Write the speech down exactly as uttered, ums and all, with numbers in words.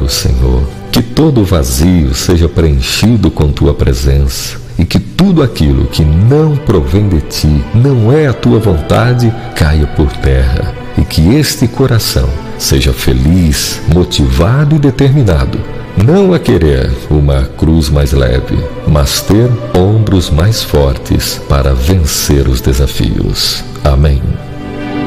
o Senhor. Que todo vazio seja preenchido com tua presença e que tudo aquilo que não provém de ti, não é a tua vontade, caia por terra e que este coração seja feliz, motivado e determinado, não a querer uma cruz mais leve, mas ter ombros mais fortes para vencer os desafios. Amém.